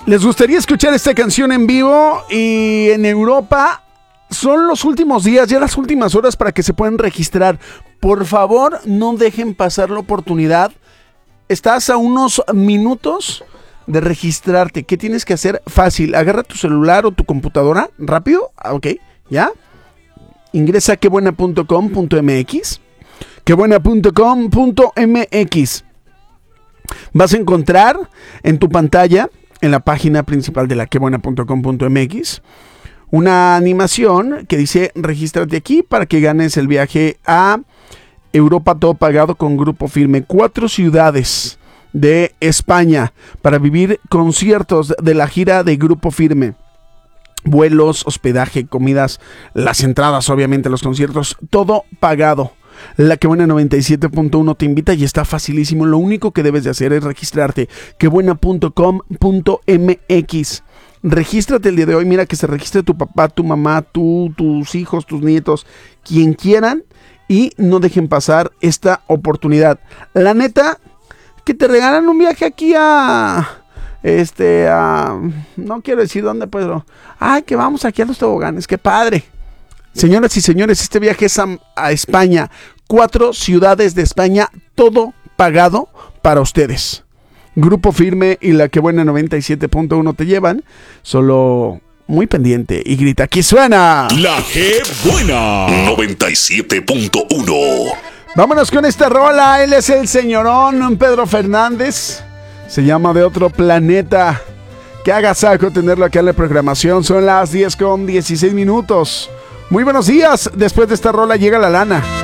¿Les gustaría escuchar esta canción en vivo? Y en Europa son los últimos días, ya las últimas horas para que se puedan registrar. Por favor, no dejen pasar la oportunidad. Estás a unos minutos de registrarte. ¿Qué tienes que hacer? Fácil. Agarra tu celular o tu computadora. Rápido. Ok, ¿ya? Ingresa a quebuena.com.mx. Quebuena.com.mx. Vas a encontrar en tu pantalla, en la página principal de la quebuena.com.mx, una animación que dice regístrate aquí para que ganes el viaje a Europa todo pagado con Grupo Firme. 4 ciudades de España para vivir conciertos de la gira de Grupo Firme. Vuelos, hospedaje, comidas, las entradas, obviamente, los conciertos, todo pagado. La Quebuena 97.1 te invita y está facilísimo. Lo único que debes de hacer es registrarte. Quebuena.com.mx. Regístrate el día de hoy. Mira, que se registre tu papá, tu mamá, tus hijos, tus nietos, quien quieran, y no dejen pasar esta oportunidad. La neta, que te regalan un viaje aquí no quiero decir dónde, pero que vamos aquí a los toboganes, qué padre. Señoras y señores, este viaje es a España. 4 ciudades de España, todo pagado para ustedes. Grupo Firme y la Quebuena 97.1 te llevan. Solo muy pendiente y grita, ¡aquí suena! La Quebuena 97.1. Vámonos con esta rola. Él es el señorón Pedro Fernández. Se llama De Otro Planeta. Que agasajo tenerlo aquí en la programación. Son las 10:16. Muy buenos días. Después de esta rola llega la lana.